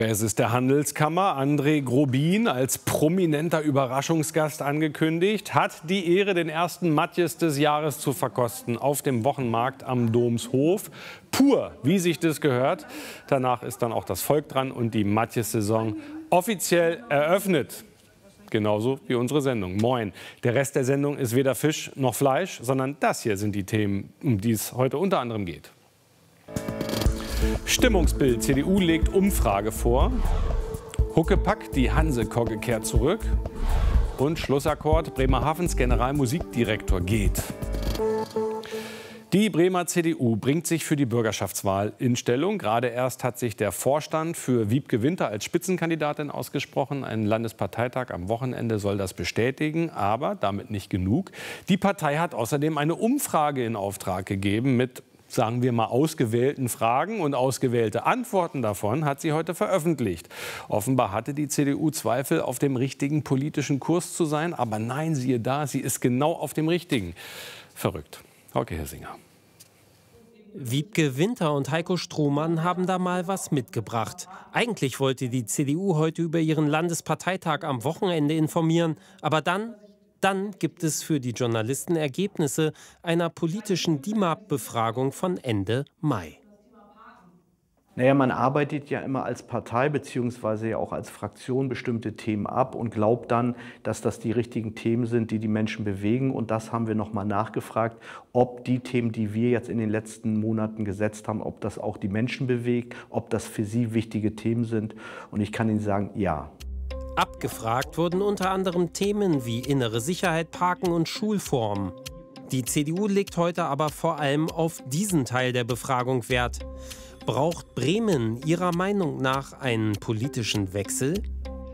Es ist der Handelskammer. André Grobin als prominenter Überraschungsgast angekündigt, hat die Ehre, den ersten Matjes des Jahres zu verkosten auf dem Wochenmarkt am Domshof. Pur, wie sich das gehört. Danach ist dann auch das Volk dran und die Matjes-Saison offiziell eröffnet. Genauso wie unsere Sendung. Moin. Der Rest der Sendung ist weder Fisch noch Fleisch, sondern das hier sind die Themen, um die es heute unter anderem geht. Stimmungsbild. CDU legt Umfrage vor. Huckepack, die Hanse-Kogge kehrt zurück. Und Schlussakkord, Bremerhavens Generalmusikdirektor geht. Die Bremer CDU bringt sich für die Bürgerschaftswahl in Stellung. Gerade erst hat sich der Vorstand für Wiebke Winter als Spitzenkandidatin ausgesprochen. Ein Landesparteitag am Wochenende soll das bestätigen, aber damit nicht genug. Die Partei hat außerdem eine Umfrage in Auftrag gegeben mit, sagen wir mal, ausgewählten Fragen, und ausgewählte Antworten davon hat sie heute veröffentlicht. Offenbar hatte die CDU Zweifel, auf dem richtigen politischen Kurs zu sein. Aber nein, siehe da, sie ist genau auf dem richtigen. Verrückt. Hauke Hirsinger. Wiebke Winter und Heiko Strohmann haben da mal was mitgebracht. Eigentlich wollte die CDU heute über ihren Landesparteitag am Wochenende informieren. Aber dann gibt es für die Journalisten Ergebnisse einer politischen DIMAP-Befragung von Ende Mai. Naja, man arbeitet ja immer als Partei bzw. ja auch als Fraktion bestimmte Themen ab und glaubt dann, dass das die richtigen Themen sind, die die Menschen bewegen. Und das haben wir nochmal nachgefragt, ob die Themen, die wir jetzt in den letzten Monaten gesetzt haben, ob das auch die Menschen bewegt, ob das für sie wichtige Themen sind. Und ich kann Ihnen sagen, ja. Abgefragt wurden unter anderem Themen wie innere Sicherheit, Parken und Schulformen. Die CDU legt heute aber vor allem auf diesen Teil der Befragung Wert. Braucht Bremen Ihrer Meinung nach einen politischen Wechsel?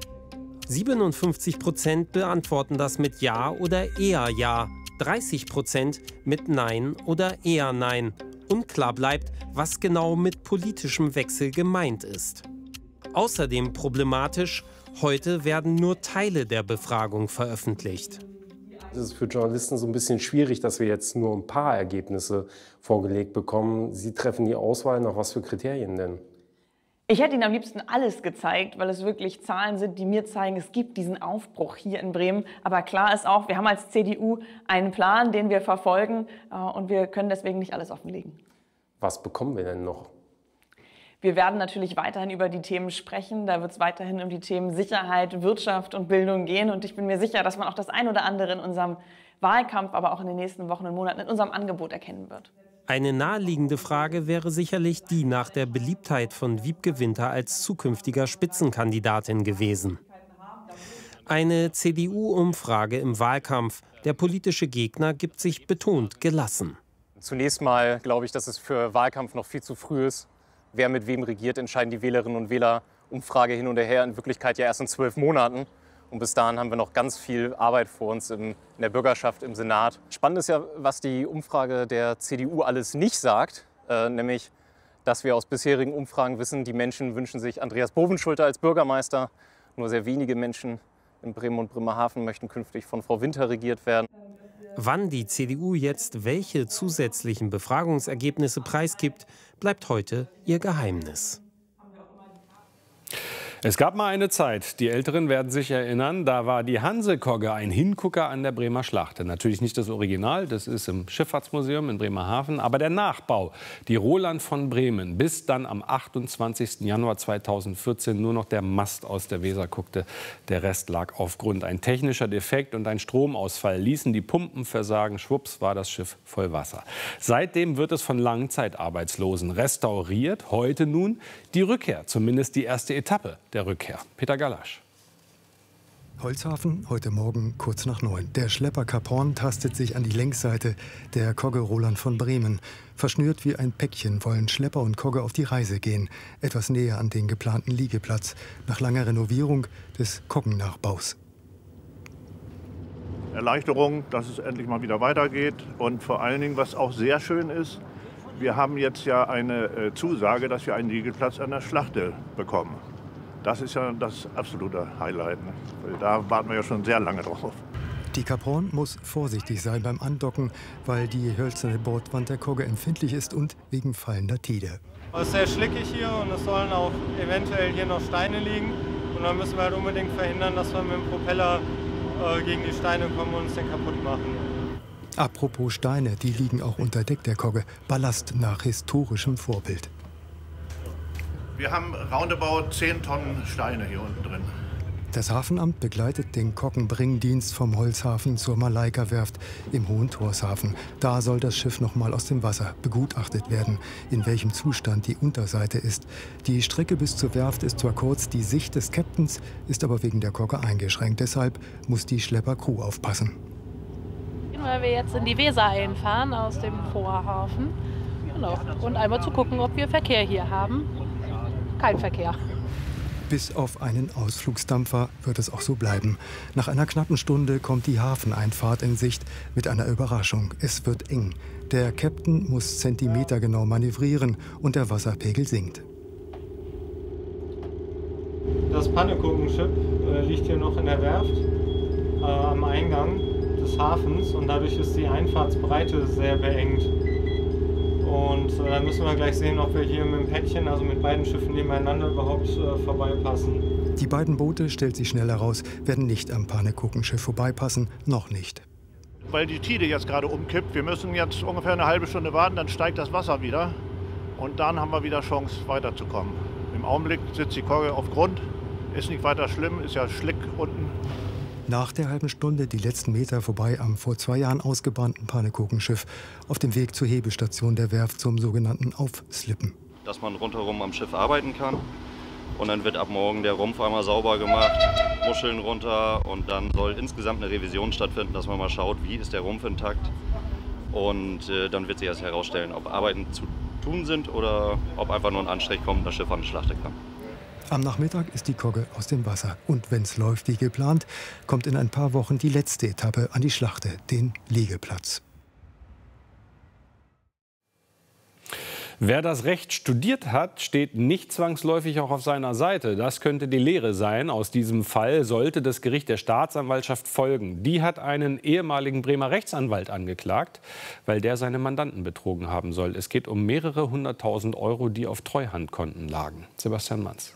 57% beantworten das mit Ja oder eher Ja, 30% mit Nein oder eher Nein. Unklar bleibt, was genau mit politischem Wechsel gemeint ist. Außerdem problematisch: Heute werden nur Teile der Befragung veröffentlicht. Es ist für Journalisten so ein bisschen schwierig, dass wir jetzt nur ein paar Ergebnisse vorgelegt bekommen. Sie treffen die Auswahl, nach was für Kriterien denn? Ich hätte Ihnen am liebsten alles gezeigt, weil es wirklich Zahlen sind, die mir zeigen, es gibt diesen Aufbruch hier in Bremen. Aber klar ist auch, wir haben als CDU einen Plan, den wir verfolgen, und wir können deswegen nicht alles offenlegen. Was bekommen wir denn noch? Wir werden natürlich weiterhin über die Themen sprechen. Da wird es weiterhin um die Themen Sicherheit, Wirtschaft und Bildung gehen. Und ich bin mir sicher, dass man auch das ein oder andere in unserem Wahlkampf, aber auch in den nächsten Wochen und Monaten in unserem Angebot erkennen wird. Eine naheliegende Frage wäre sicherlich die nach der Beliebtheit von Wiebke Winter als zukünftiger Spitzenkandidatin gewesen. Eine CDU-Umfrage im Wahlkampf. Der politische Gegner gibt sich betont gelassen. Zunächst mal glaube ich, dass es für Wahlkampf noch viel zu früh ist. Wer mit wem regiert, entscheiden die Wählerinnen und Wähler. Umfrage hin und her, in Wirklichkeit ja erst in 12 Monaten. Und bis dahin haben wir noch ganz viel Arbeit vor uns in der Bürgerschaft, im Senat. Spannend ist ja, was die Umfrage der CDU alles nicht sagt. Nämlich, dass wir aus bisherigen Umfragen wissen, die Menschen wünschen sich Andreas Bovenschulte als Bürgermeister. Nur sehr wenige Menschen in Bremen und Bremerhaven möchten künftig von Frau Winter regiert werden. Wann die CDU jetzt welche zusätzlichen Befragungsergebnisse preisgibt, bleibt heute ihr Geheimnis. Es gab mal eine Zeit, die Älteren werden sich erinnern, da war die Hanse-Kogge ein Hingucker an der Bremer Schlacht. Natürlich nicht das Original, das ist im Schifffahrtsmuseum in Bremerhaven, aber der Nachbau, die Roland von Bremen, bis dann am 28. Januar 2014 nur noch der Mast aus der Weser guckte. Der Rest lag auf Grund. Ein technischer Defekt und ein Stromausfall ließen die Pumpen versagen. Schwupps war das Schiff voll Wasser. Seitdem wird es von Langzeitarbeitslosen restauriert. Heute nun die Rückkehr, zumindest die erste Etappe der Rückkehr. Peter Galasch. Holzhafen, heute Morgen kurz nach 9. Der Schlepper Cap Horn tastet sich an die Längsseite der Kogge Roland von Bremen. Verschnürt wie ein Päckchen wollen Schlepper und Kogge auf die Reise gehen. Etwas näher an den geplanten Liegeplatz. Nach langer Renovierung des Koggennachbaus. Erleichterung, dass es endlich mal wieder weitergeht. Und vor allen Dingen, was auch sehr schön ist, wir haben jetzt ja eine Zusage, dass wir einen Liegeplatz an der Schlachte bekommen. Das ist ja das absolute Highlight. Da warten wir ja schon sehr lange drauf. Die Cap Horn muss vorsichtig sein beim Andocken, weil die hölzerne Bordwand der Kogge empfindlich ist und wegen fallender Tide. Es ist sehr schlickig hier und es sollen auch eventuell hier noch Steine liegen. Und dann müssen wir halt unbedingt verhindern, dass wir mit dem Propeller gegen die Steine kommen und uns den kaputt machen. Apropos Steine, die liegen auch unter Deck der Kogge. Ballast nach historischem Vorbild. Wir haben roundabout 10 Tonnen Steine hier unten drin. Das Hafenamt begleitet den Koggenbringdienst vom Holzhafen zur Malaika-Werft im Hohen Thorshafen. Da soll das Schiff noch mal aus dem Wasser begutachtet werden, in welchem Zustand die Unterseite ist. Die Strecke bis zur Werft ist zwar kurz, die Sicht des Captains ist aber wegen der Kogge eingeschränkt. Deshalb muss die Schleppercrew aufpassen. Weil wir jetzt in die Weser einfahren aus dem Vorhafen. Genau. Und einmal zu gucken, ob wir Verkehr hier haben. Kein Verkehr. Bis auf einen Ausflugsdampfer wird es auch so bleiben. Nach einer knappen Stunde kommt die Hafeneinfahrt in Sicht mit einer Überraschung. Es wird eng. Der Captain muss zentimetergenau manövrieren und der Wasserpegel sinkt. Das Pannekuchen-Schiff liegt hier noch in der Werft am Eingang des Hafens und dadurch ist die Einfahrtsbreite sehr beengt. Und dann müssen wir gleich sehen, ob wir hier mit dem Päckchen, also mit beiden Schiffen nebeneinander, überhaupt vorbeipassen. Die beiden Boote, stellt sich schnell heraus, werden nicht am Pannekuchen-Schiff vorbeipassen, noch nicht. Weil die Tide jetzt gerade umkippt, wir müssen jetzt ungefähr eine halbe Stunde warten, dann steigt das Wasser wieder und dann haben wir wieder Chance weiterzukommen. Im Augenblick sitzt die Kogge auf Grund, ist nicht weiter schlimm, ist ja Schlick unten. Nach der halben Stunde die letzten Meter vorbei am vor 2 Jahren ausgebrannten Pannekuchen-Schiff auf dem Weg zur Hebestation der Werft zum sogenannten Aufslippen. Dass man rundherum am Schiff arbeiten kann und dann wird ab morgen der Rumpf einmal sauber gemacht, Muscheln runter und dann soll insgesamt eine Revision stattfinden, dass man mal schaut, wie ist der Rumpf intakt und dann wird sich erst herausstellen, ob Arbeiten zu tun sind oder ob einfach nur ein Anstrich kommt und das Schiff an die Schlachte kann. Am Nachmittag ist die Kogge aus dem Wasser. Und wenn es läuft wie geplant, kommt in ein paar Wochen die letzte Etappe an die Schlachte, den Liegeplatz. Wer das Recht studiert hat, steht nicht zwangsläufig auch auf seiner Seite. Das könnte die Lehre sein. Aus diesem Fall sollte das Gericht der Staatsanwaltschaft folgen. Die hat einen ehemaligen Bremer Rechtsanwalt angeklagt, weil der seine Mandanten betrogen haben soll. Es geht um mehrere 100.000 €, die auf Treuhandkonten lagen. Sebastian Manz.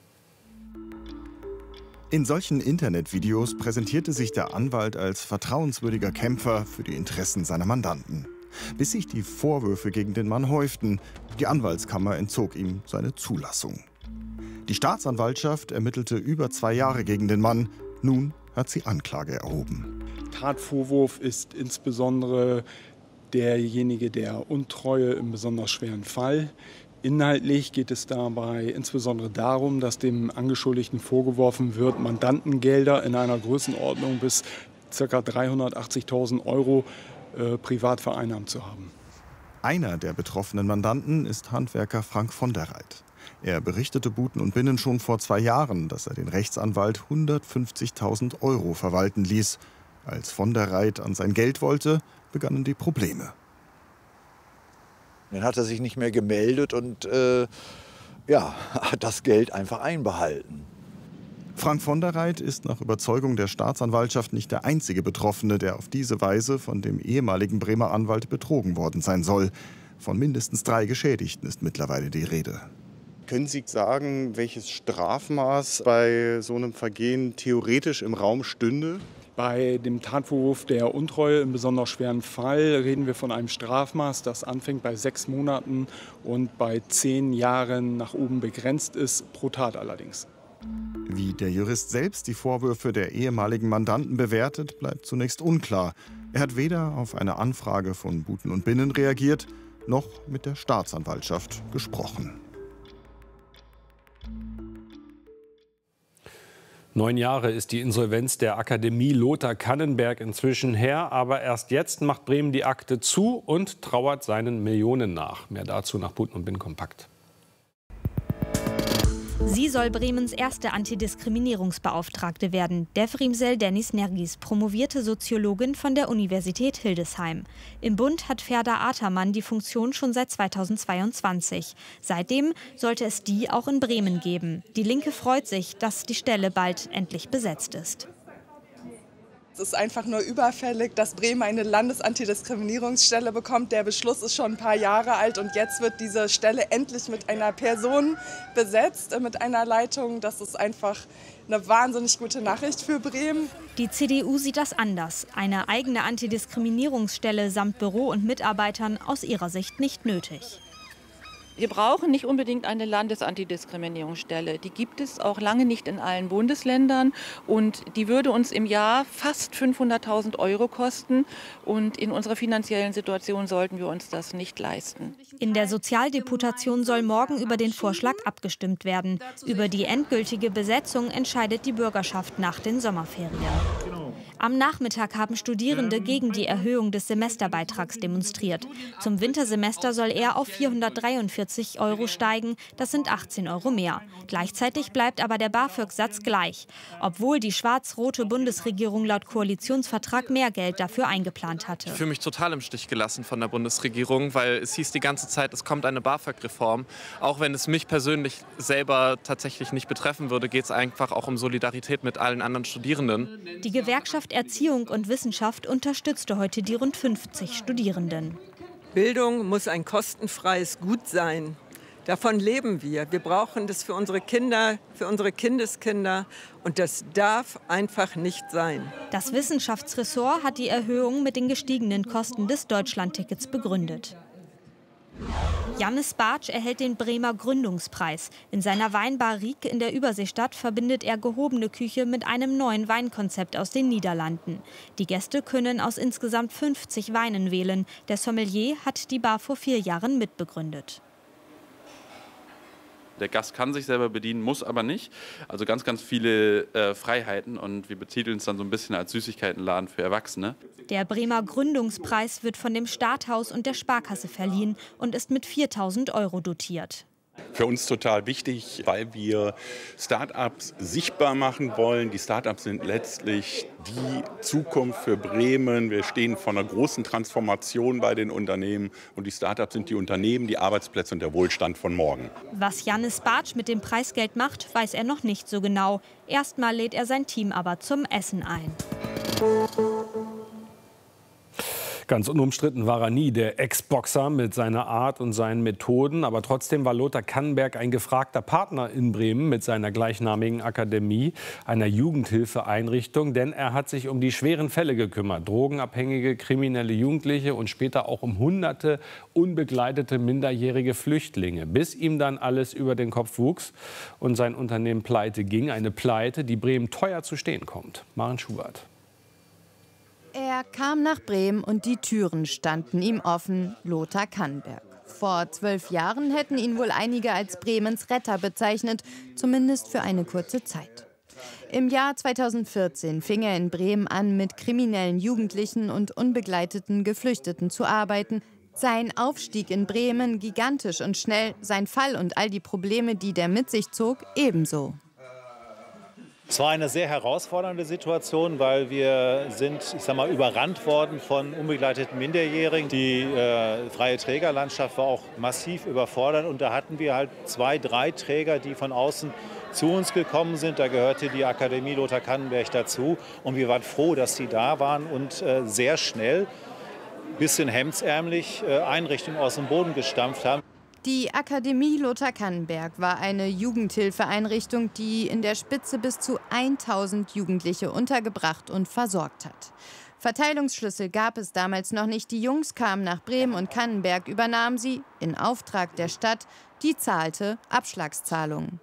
In solchen Internetvideos präsentierte sich der Anwalt als vertrauenswürdiger Kämpfer für die Interessen seiner Mandanten. Bis sich die Vorwürfe gegen den Mann häuften. Die Anwaltskammer entzog ihm seine Zulassung. Die Staatsanwaltschaft ermittelte über 2 Jahre gegen den Mann. Nun hat sie Anklage erhoben. Tatvorwurf ist insbesondere derjenige der Untreue im besonders schweren Fall. Inhaltlich geht es dabei insbesondere darum, dass dem Angeschuldigten vorgeworfen wird, Mandantengelder in einer Größenordnung bis ca. 380.000 € privat vereinnahmt zu haben. Einer der betroffenen Mandanten ist Handwerker Frank von der Reit. Er berichtete Buten und Binnen schon vor 2 Jahren, dass er den Rechtsanwalt 150.000 € verwalten ließ. Als von der Reit an sein Geld wollte, begannen die Probleme. Dann hat er sich nicht mehr gemeldet und hat das Geld einfach einbehalten. Frank von der Reit ist nach Überzeugung der Staatsanwaltschaft nicht der einzige Betroffene, der auf diese Weise von dem ehemaligen Bremer Anwalt betrogen worden sein soll. Von mindestens 3 Geschädigten ist mittlerweile die Rede. Können Sie sagen, welches Strafmaß bei so einem Vergehen theoretisch im Raum stünde? Bei dem Tatvorwurf der Untreue im besonders schweren Fall reden wir von einem Strafmaß, das anfängt bei 6 Monaten und bei 10 Jahren nach oben begrenzt ist, pro Tat allerdings. Wie der Jurist selbst die Vorwürfe der ehemaligen Mandanten bewertet, bleibt zunächst unklar. Er hat weder auf eine Anfrage von Buten und Binnen reagiert, noch mit der Staatsanwaltschaft gesprochen. 9 Jahre ist die Insolvenz der Akademie Lothar Kannenberg inzwischen her. Aber erst jetzt macht Bremen die Akte zu und trauert seinen Millionen nach. Mehr dazu nach Buten und Binnen kompakt. Sie soll Bremens erste Antidiskriminierungsbeauftragte werden. Devrimsel Dennis Nergis, promovierte Soziologin von der Universität Hildesheim. Im Bund hat Ferda Atermann die Funktion schon seit 2022. Seitdem sollte es die auch in Bremen geben. Die Linke freut sich, dass die Stelle bald endlich besetzt ist. Es ist einfach nur überfällig, dass Bremen eine Landesantidiskriminierungsstelle bekommt. Der Beschluss ist schon ein paar Jahre alt und jetzt wird diese Stelle endlich mit einer Person besetzt, mit einer Leitung. Das ist einfach eine wahnsinnig gute Nachricht für Bremen. Die CDU sieht das anders. Eine eigene Antidiskriminierungsstelle samt Büro und Mitarbeitern aus ihrer Sicht nicht nötig. Wir brauchen nicht unbedingt eine Landesantidiskriminierungsstelle. Die gibt es auch lange nicht in allen Bundesländern. Und die würde uns im Jahr fast 500.000 € kosten. Und in unserer finanziellen Situation sollten wir uns das nicht leisten. In der Sozialdeputation soll morgen über den Vorschlag abgestimmt werden. Über die endgültige Besetzung entscheidet die Bürgerschaft nach den Sommerferien. Am Nachmittag haben Studierende gegen die Erhöhung des Semesterbeitrags demonstriert. Zum Wintersemester soll er auf 443 € steigen, das sind 18 € mehr. Gleichzeitig bleibt aber der BAföG-Satz gleich, obwohl die schwarz-rote Bundesregierung laut Koalitionsvertrag mehr Geld dafür eingeplant hatte. Ich fühle mich total im Stich gelassen von der Bundesregierung, weil es hieß die ganze Zeit, es kommt eine BAföG-Reform. Auch wenn es mich persönlich selber tatsächlich nicht betreffen würde, geht es einfach auch um Solidarität mit allen anderen Studierenden. Die Gewerkschaft Erziehung und Wissenschaft unterstützte heute die rund 50 Studierenden. Bildung muss ein kostenfreies Gut sein. Davon leben wir. Wir brauchen das für unsere Kinder, für unsere Kindeskinder. Und das darf einfach nicht sein. Das Wissenschaftsressort hat die Erhöhung mit den gestiegenen Kosten des Deutschlandtickets begründet. Jannis Bartsch erhält den Bremer Gründungspreis. In seiner Weinbar Riek in der Überseestadt verbindet er gehobene Küche mit einem neuen Weinkonzept aus den Niederlanden. Die Gäste können aus insgesamt 50 Weinen wählen. Der Sommelier hat die Bar vor 4 Jahren mitbegründet. Der Gast kann sich selber bedienen, muss aber nicht. Also ganz, ganz viele Freiheiten und wir betiteln es dann so ein bisschen als Süßigkeitenladen für Erwachsene. Der Bremer Gründungspreis wird von dem Stadthaus und der Sparkasse verliehen und ist mit 4.000 € dotiert. Für uns total wichtig, weil wir Start-ups sichtbar machen wollen. Die Start-ups sind letztlich die Zukunft für Bremen. Wir stehen vor einer großen Transformation bei den Unternehmen. Und die Start-ups sind die Unternehmen, die Arbeitsplätze und der Wohlstand von morgen. Was Jannis Bartsch mit dem Preisgeld macht, weiß er noch nicht so genau. Erstmal lädt er sein Team aber zum Essen ein. Ganz unumstritten war er nie, der Ex-Boxer mit seiner Art und seinen Methoden. Aber trotzdem war Lothar Kannenberg ein gefragter Partner in Bremen mit seiner gleichnamigen Akademie, einer Jugendhilfeeinrichtung. Denn er hat sich um die schweren Fälle gekümmert. Drogenabhängige, kriminelle Jugendliche und später auch um hunderte unbegleitete minderjährige Flüchtlinge. Bis ihm dann alles über den Kopf wuchs und sein Unternehmen pleite ging. Eine Pleite, die Bremen teuer zu stehen kommt. Maren Schubert. Er kam nach Bremen und die Türen standen ihm offen, Lothar Kannenberg. Vor 12 Jahren hätten ihn wohl einige als Bremens Retter bezeichnet, zumindest für eine kurze Zeit. Im Jahr 2014 fing er in Bremen an, mit kriminellen Jugendlichen und unbegleiteten Geflüchteten zu arbeiten. Sein Aufstieg in Bremen gigantisch und schnell, sein Fall und all die Probleme, die der mit sich zog, ebenso. Es war eine sehr herausfordernde Situation, weil wir sind, überrannt worden von unbegleiteten Minderjährigen. Die freie Trägerlandschaft war auch massiv überfordert und da hatten wir halt 2, 3 Träger, die von außen zu uns gekommen sind. Da gehörte die Akademie Lothar Kannenberg dazu und wir waren froh, dass sie da waren und sehr schnell, bisschen hemdsärmlich, Einrichtungen aus dem Boden gestampft haben. Die Akademie Lothar Kannenberg war eine Jugendhilfeeinrichtung, die in der Spitze bis zu 1000 Jugendliche untergebracht und versorgt hat. Verteilungsschlüssel gab es damals noch nicht. Die Jungs kamen nach Bremen und Kannenberg übernahm sie, in Auftrag der Stadt, die zahlte Abschlagszahlungen.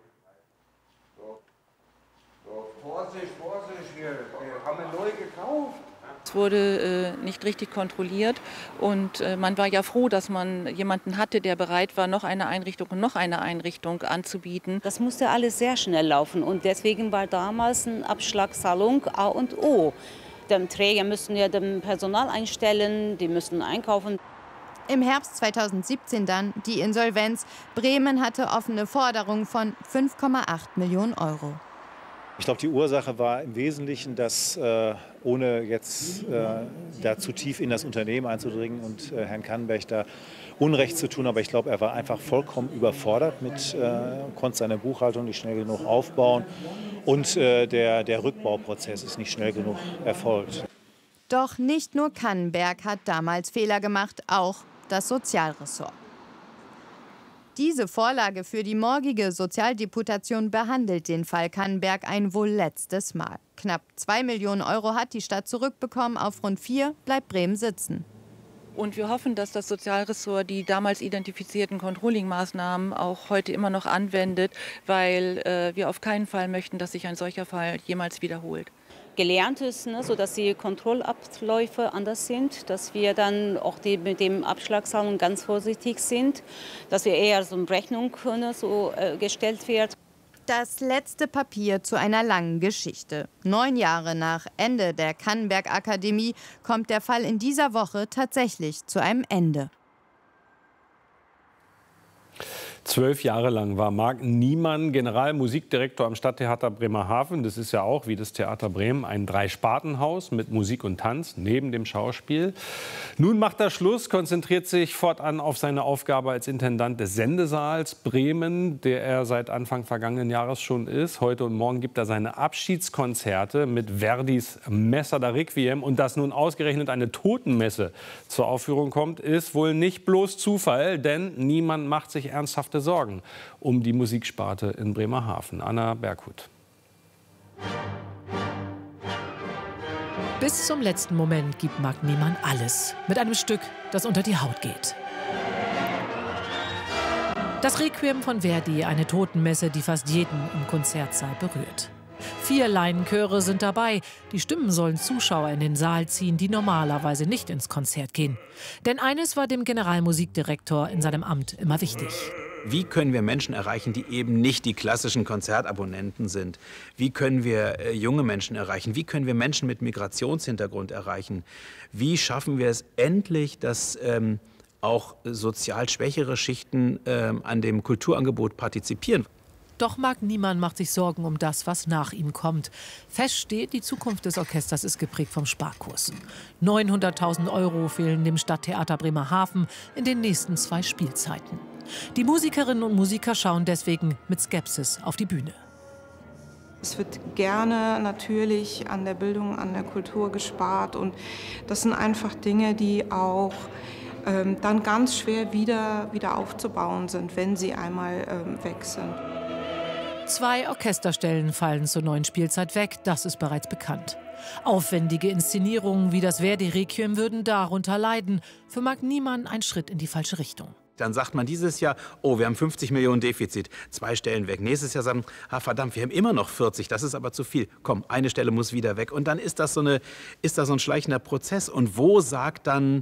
Vorsicht, wir haben neu gekauft. Es wurde nicht richtig kontrolliert und man war ja froh, dass man jemanden hatte, der bereit war, noch eine Einrichtung und noch eine Einrichtung anzubieten. Das musste alles sehr schnell laufen und deswegen war damals eine Abschlagszahlung A und O. Die Träger müssen ja dem Personal einstellen, die müssen einkaufen. Im Herbst 2017 dann die Insolvenz. Bremen hatte offene Forderungen von 5,8 Millionen €. Ich glaube, die Ursache war im Wesentlichen, dass, ohne jetzt da zu tief in das Unternehmen einzudringen und Herrn Kannenberg da Unrecht zu tun, aber ich glaube, er war einfach vollkommen überfordert konnte seine Buchhaltung nicht schnell genug aufbauen Und der Rückbauprozess ist nicht schnell genug erfolgt. Doch nicht nur Kannenberg hat damals Fehler gemacht, auch das Sozialressort. Diese Vorlage für die morgige Sozialdeputation behandelt den Fall Kannenberg ein wohl letztes Mal. Knapp 2 Millionen Euro hat die Stadt zurückbekommen, auf rund 4 bleibt Bremen sitzen. Und wir hoffen, dass das Sozialressort die damals identifizierten Controlling-Maßnahmen auch heute immer noch anwendet, weil wir auf keinen Fall möchten, dass sich ein solcher Fall jemals wiederholt. Gelernt ist, ne, sodass die Kontrollabläufe anders sind, dass wir dann auch mit dem Abschlagszahlung ganz vorsichtig sind, dass wir eher so eine Rechnung gestellt wird. Das letzte Papier zu einer langen Geschichte. 9 Jahre nach Ende der Kannenberg-Akademie kommt der Fall in dieser Woche tatsächlich zu einem Ende. 12 Jahre lang war Marc Niemann Generalmusikdirektor am Stadttheater Bremerhaven. Das ist ja auch, wie das Theater Bremen, ein Dreispartenhaus mit Musik und Tanz neben dem Schauspiel. Nun macht er Schluss, konzentriert sich fortan auf seine Aufgabe als Intendant des Sendesaals Bremen, der er seit Anfang vergangenen Jahres schon ist. Heute und morgen gibt er seine Abschiedskonzerte mit Verdis Messa da Requiem. Und dass nun ausgerechnet eine Totenmesse zur Aufführung kommt, ist wohl nicht bloß Zufall, denn Niemann macht sich ernsthafte Sorgen um die Musiksparte in Bremerhaven. Anna Berghut. Bis zum letzten Moment gibt Marc Niemann alles mit einem Stück, das unter die Haut geht. Das Requiem von Verdi, eine Totenmesse, die fast jeden im Konzertsaal berührt. 4 Laienchöre sind dabei. Die Stimmen sollen Zuschauer in den Saal ziehen, die normalerweise nicht ins Konzert gehen. Denn eines war dem Generalmusikdirektor in seinem Amt immer wichtig. Wie können wir Menschen erreichen, die eben nicht die klassischen Konzertabonnenten sind? Wie können wir junge Menschen erreichen? Wie können wir Menschen mit Migrationshintergrund erreichen? Wie schaffen wir es endlich, dass auch sozial schwächere Schichten an dem Kulturangebot partizipieren? Doch Marc Niemann macht sich Sorgen um das, was nach ihm kommt. Fest steht, die Zukunft des Orchesters ist geprägt vom Sparkurs. 900.000 € fehlen dem Stadttheater Bremerhaven in den nächsten 2 Spielzeiten. Die Musikerinnen und Musiker schauen deswegen mit Skepsis auf die Bühne. Es wird gerne natürlich an der Bildung, an der Kultur gespart. Und das sind einfach Dinge, die auch dann ganz schwer wieder aufzubauen sind, wenn sie einmal weg sind. 2 Orchesterstellen fallen zur neuen Spielzeit weg, das ist bereits bekannt. Aufwendige Inszenierungen wie das Verdi-Requiem würden darunter leiden. Für Marc Niemann ein Schritt in die falsche Richtung. Dann sagt man dieses Jahr, oh, wir haben 50 Millionen Defizit, 2 Stellen weg. Nächstes Jahr sagen, ah, verdammt, wir haben immer noch 40, das ist aber zu viel. Komm, eine Stelle muss wieder weg. Und dann ist das so ein schleichender Prozess. Und wo sagt dann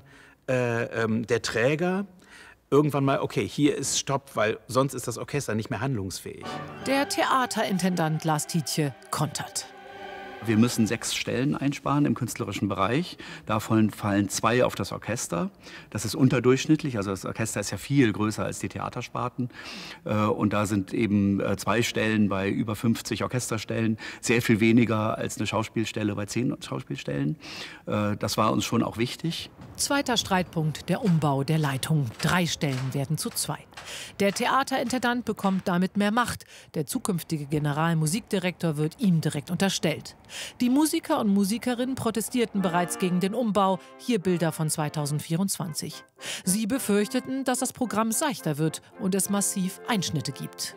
der Träger irgendwann mal, okay, hier ist Stopp, weil sonst ist das Orchester nicht mehr handlungsfähig? Der Theaterintendant Lars Tiedtje kontert. Wir müssen 6 Stellen einsparen im künstlerischen Bereich. Davon fallen 2 auf das Orchester. Das ist unterdurchschnittlich. Also das Orchester ist ja viel größer als die Theatersparten. Und da sind eben 2 Stellen bei über 50 Orchesterstellen. Sehr viel weniger als eine Schauspielstelle bei 10 Schauspielstellen. Das war uns schon auch wichtig. Zweiter Streitpunkt, der Umbau der Leitung. 3 Stellen werden zu 2. Der Theaterintendant bekommt damit mehr Macht. Der zukünftige Generalmusikdirektor wird ihm direkt unterstellt. Die Musiker und Musikerinnen protestierten bereits gegen den Umbau. Hier Bilder von 2024. Sie befürchteten, dass das Programm seichter wird und es massiv Einschnitte gibt.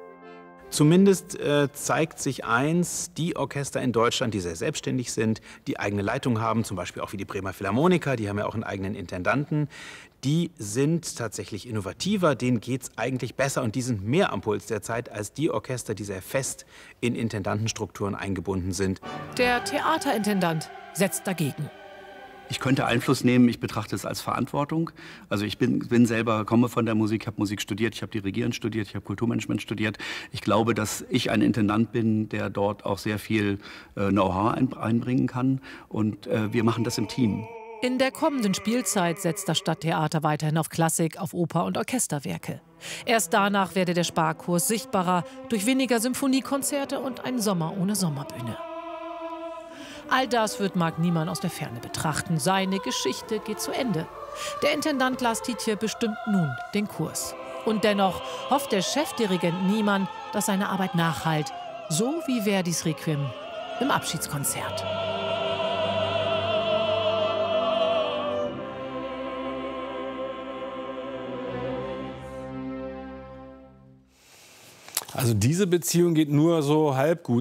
Zumindest zeigt sich eins, die Orchester in Deutschland, die sehr selbstständig sind, die eigene Leitung haben, zum Beispiel auch wie die Bremer Philharmoniker, die haben ja auch einen eigenen Intendanten, die sind tatsächlich innovativer, denen geht es eigentlich besser und die sind mehr am Puls der Zeit als die Orchester, die sehr fest in Intendantenstrukturen eingebunden sind. Der Theaterintendant setzt dagegen. Ich könnte Einfluss nehmen, ich betrachte es als Verantwortung. Also ich komme von der Musik, habe Musik studiert, ich habe Dirigieren studiert, ich habe Kulturmanagement studiert. Ich glaube, dass ich ein Intendant bin, der dort auch sehr viel Know-how einbringen kann. Und wir machen das im Team. In der kommenden Spielzeit setzt das Stadttheater weiterhin auf Klassik, auf Oper- und Orchesterwerke. Erst danach werde der Sparkurs sichtbarer durch weniger Symphoniekonzerte und einen Sommer ohne Sommerbühne. All das wird Marc Niemann aus der Ferne betrachten. Seine Geschichte geht zu Ende. Der Intendant Lars Tiedtje bestimmt nun den Kurs. Und dennoch hofft der Chefdirigent Niemann, dass seine Arbeit nachhallt, So wie Verdis Requiem im Abschiedskonzert. Also diese Beziehung geht nur so halb gut.